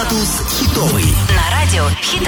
Фактус хитовый. На радио Хит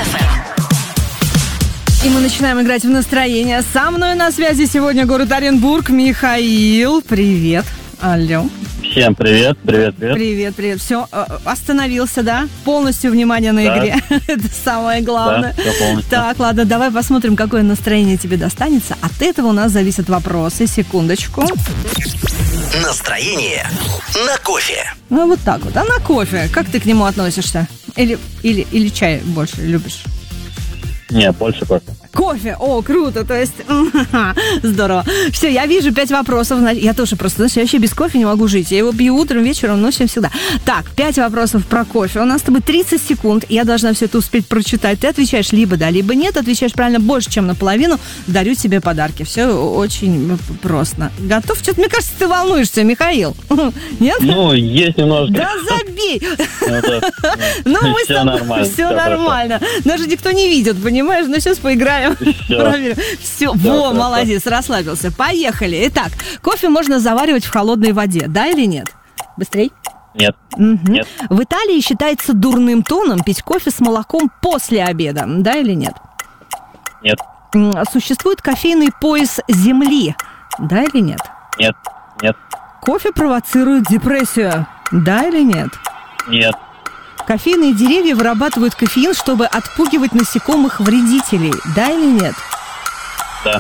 FM. И мы начинаем играть в настроение. Со мной на связи сегодня город Оренбург. Михаил, привет. Алло. Всем привет. Привет. Все, остановился, да? Полностью внимание на игре. Это самое главное. Да, все полностью. Так, ладно, давай посмотрим, какое настроение тебе достанется. От этого у нас зависят вопросы. Секундочку. Настроение на кофе. Ну, вот так вот. А на кофе, как ты к нему относишься? Или чай больше любишь? Не, больше кофе. Кофе, круто, то есть, здорово. Все, я вижу 5 вопросов, я тоже просто, знаешь, я вообще без кофе не могу жить, я его пью утром, вечером, ночью, всегда. Так, 5 вопросов про кофе, у нас с тобой 30 секунд, я должна все это успеть прочитать, ты отвечаешь либо да, либо нет, отвечаешь правильно больше, чем наполовину, дарю тебе подарки, все очень просто. Готов? Что-то, мне кажется, ты волнуешься, Михаил, нет? Ну, есть немножко. Да забей! Ну, Ну, мы с все тобой, нормально. все нормально, даже никто не видит, понимаешь, ну сейчас поиграем. Проверим. Все, во, молодец, расслабился. Поехали. Итак, кофе можно заваривать в холодной воде, да или нет? Быстрей. Нет. Нет. В Италии считается дурным тоном пить кофе с молоком после обеда, да или нет? Нет. Существует кофейный пояс Земли, да или нет? Нет. Кофе провоцирует депрессию, да или нет? Нет. Кофейные деревья вырабатывают кофеин, чтобы отпугивать насекомых-вредителей. Да или нет? Да.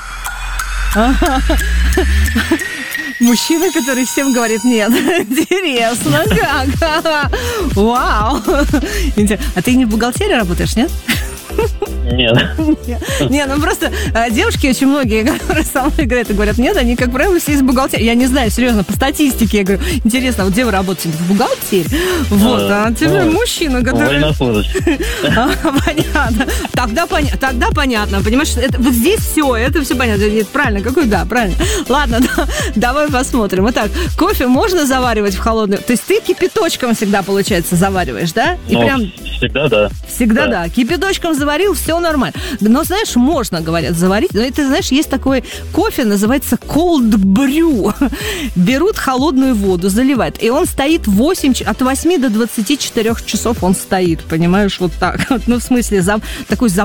Мужчина, который всем говорит нет. Интересно, как? Вау. А ты не в бухгалтерии работаешь, нет? Нет. Не, ну просто девушки очень многие, которые со мной играют и говорят нет, они, как правило, все из бухгалтерии. Я не знаю, серьезно, по статистике я говорю, интересно, вот где вы работаете? В бухгалтерии? Вот, а тебе мужчина, который... Военнослужащий. Понятно. Тогда понятно, понимаешь, вот здесь это все понятно. Нет, правильно, какой да, правильно. Ладно, давай посмотрим. Итак, кофе можно заваривать в холодную? То есть ты кипяточком всегда, получается, завариваешь, да? И прям... Всегда да. Всегда да. Кипяточком заварил, все нормально. Но, знаешь, можно, говорят, заварить. Но это, знаешь, есть такой кофе, называется cold brew. Берут холодную воду, заливают. И он стоит от 8 до 24 часов он стоит. Понимаешь, вот так. Ну, в смысле, такой